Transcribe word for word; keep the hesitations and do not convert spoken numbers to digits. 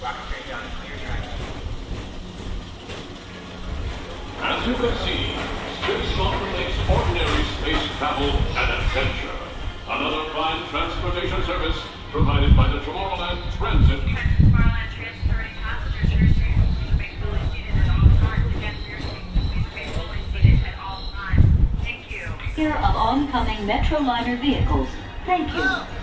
As you can see, Space Mountain makes ordinary space travel an adventure. Another fine transportation service provided by the Tomorrowland Transit. Tomorrowland transferring passengers to your seats. Please remain fully seated at all times. Again, for your seats, please remain fully seated at all times. Thank you. Here of oncoming Metroliner vehicles. Thank you.